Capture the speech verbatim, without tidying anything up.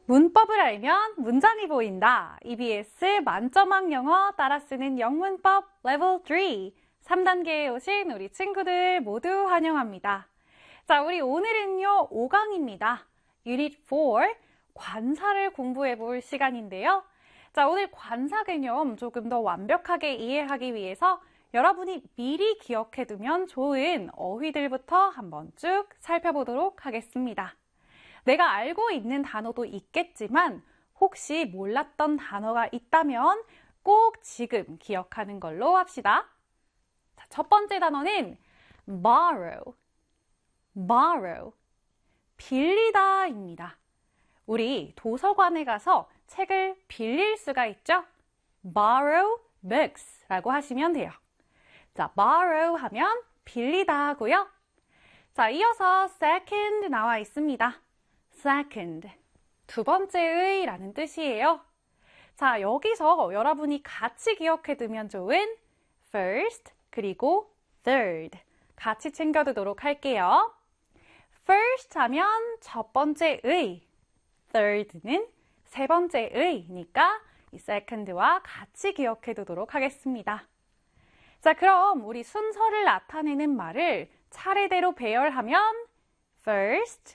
문법을 알면 문장이 보인다. 이비에스 만점왕 영어 따라 쓰는 영문법 레벨 삼. 삼 단계에 오신 우리 친구들 모두 환영합니다. 자, 우리 오늘은요, 오 강입니다. 유닛 사, 관사를 공부해 볼 시간인데요. 자, 오늘 관사 개념 조금 더 완벽하게 이해하기 위해서 여러분이 미리 기억해 두면 좋은 어휘들부터 한번 쭉 살펴보도록 하겠습니다. 내가 알고 있는 단어도 있겠지만 혹시 몰랐던 단어가 있다면 꼭 지금 기억하는 걸로 합시다. 자, 첫 번째 단어는 borrow, borrow, 빌리다입니다. 우리 도서관에 가서 책을 빌릴 수가 있죠? borrow books 라고 하시면 돼요. 자, borrow 하면 빌리다 하고요. 자, 이어서 second 나와 있습니다. second, 두 번째의 라는 뜻이에요. 자, 여기서 여러분이 같이 기억해 두면 좋은 first 그리고 third 같이 챙겨두도록 할게요. first 하면 첫 번째의, third는 세 번째의니까 이 second와 같이 기억해 두도록 하겠습니다. 자, 그럼 우리 순서를 나타내는 말을 차례대로 배열하면 first,